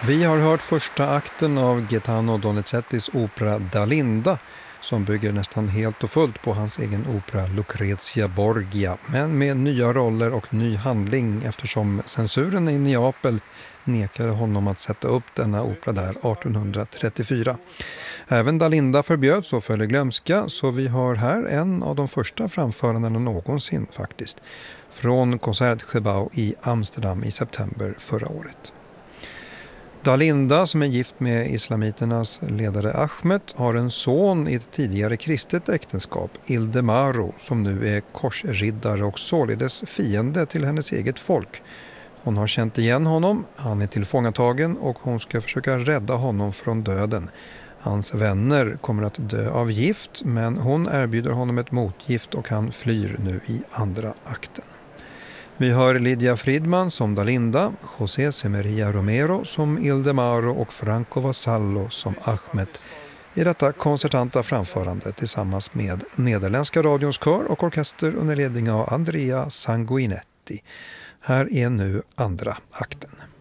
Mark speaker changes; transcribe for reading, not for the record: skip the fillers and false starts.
Speaker 1: Vi har hört första akten av Gaetano Donizettis opera Dalinda som bygger nästan helt och fullt på hans egen opera Lucrezia Borgia, men med nya roller och ny handling eftersom censuren i Neapel nekade honom att sätta upp denna opera där 1834. Även Dalinda förbjöds och föll i glömska, så vi har här en av de första framförandena någonsin faktiskt, från Concertgebouw i Amsterdam i september förra året. Dalinda, som är gift med islamiternas ledare Ahmed, har en son i ett tidigare kristet äktenskap, Ildemaro, som nu är korsriddare och således fiende till hennes eget folk. Hon har känt igen honom, han är tillfångatagen och hon ska försöka rädda honom från döden. Hans vänner kommer att dö av gift, men hon erbjuder honom ett motgift och han flyr nu i andra akten. Vi hör Lydia Friedman som Dalinda, José Semeria Romero som Ildemaro och Franco Vasallo som Ahmed i detta koncertanta framförande tillsammans med Nederländska radions kör och orkester under ledning av Andrea Sanguinetti. Här är nu andra akten.